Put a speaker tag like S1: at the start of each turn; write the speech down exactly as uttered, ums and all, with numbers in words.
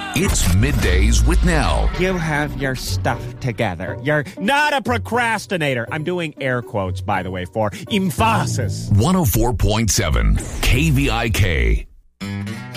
S1: It's Middays with Nell.
S2: You have your stuff together. You're not a procrastinator. I'm doing air quotes, by the way, for emphasis.
S1: one oh four point seven K V I K.